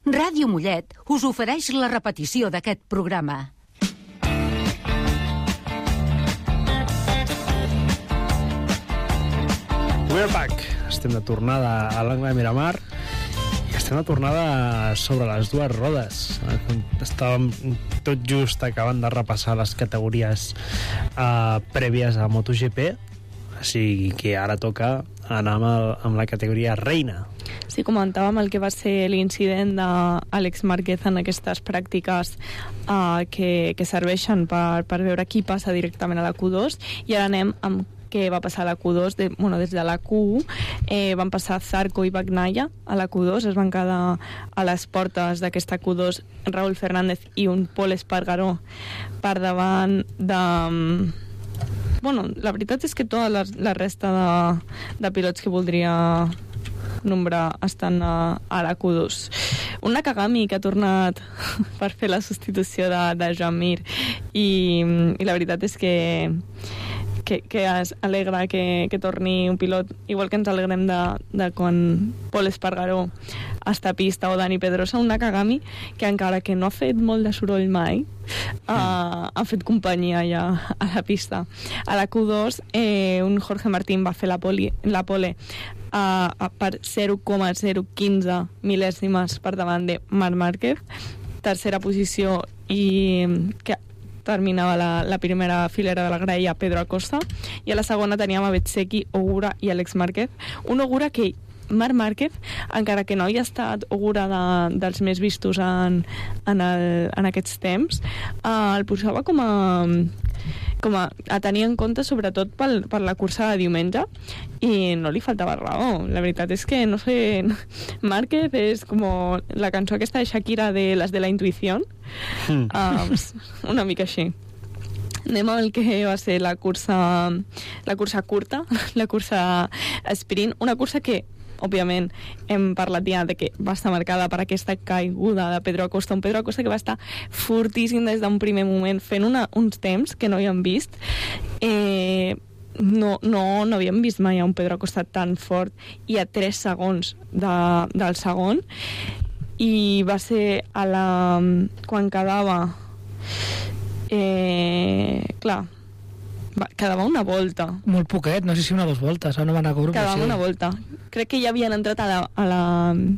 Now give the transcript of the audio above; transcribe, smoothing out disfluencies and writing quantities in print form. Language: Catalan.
Ràdio Mollet us ofereix la repetició d'aquest programa. We're back. Estem de tornada a l'Angle de Miramar i estem de tornada sobre les dues rodes. Estàvem tot just acabant de repassar les categories prèvies a MotoGP, així que ara toca anar amb la categoria reina. Sí, comentàvem el que va ser l'incident d'Àlex Márquez en aquestes pràctiques que serveixen per veure qui passa directament a la Q2, i ara anem amb què va passar a la Q2. Des de la Q1 van passar Zarco i Bagnaia a la Q2, es van quedar a les portes d'aquesta Q2 Raúl Fernández i un Pol Espargaró per davant de... la veritat és que tota la resta de pilots que voldria nombrar estan a la Q2. Un Nakagami que ha tornat per fer la substitució de Joan Mir, i la veritat és que es alegra que torni un pilot, igual que ens alegrem de quan Pol Espargaró està a pista, o Dani Pedrosa. Un Nakagami que, encara que no ha fet molt de soroll mai, ha fet companyia ja a la pista. A la Q2 un Jorge Martín va fer la pole per 0,015 mil·lèsimes per davant de Marc Márquez, tercera posició, i que terminava la primera filera de la graella Pedro Acosta, i a la segona teníem a Bezzecchi, Ogura i Àlex Márquez. Un Ogura que Marc Márquez, encara que no havia estat Ogura dels més vistos en aquests temps, el posava com a tenir en compte, sobretot per la cursa de diumenge, i no li faltava raó. La veritat és que, no sé, Márquez és com la cançó aquesta de Shakira de les de la intuición, una mica així. Anem al que va ser la cursa curta, la cursa sprint, una cursa que, òbviament, hem parlat ja de que va estar marcada per aquesta caiguda de Pedro Acosta, un Pedro Acosta que va estar fortíssim des d'un primer moment, fent uns temps que no havíem vist. No havíem vist mai un Pedro Acosta tan fort, i a 3 segons del segon, i va ser quan quedava quedava una volta. Molt poquet, no sé si una o 2 voltes, no van a cobrar. Quedava una volta. Crec que ja havien entrat a la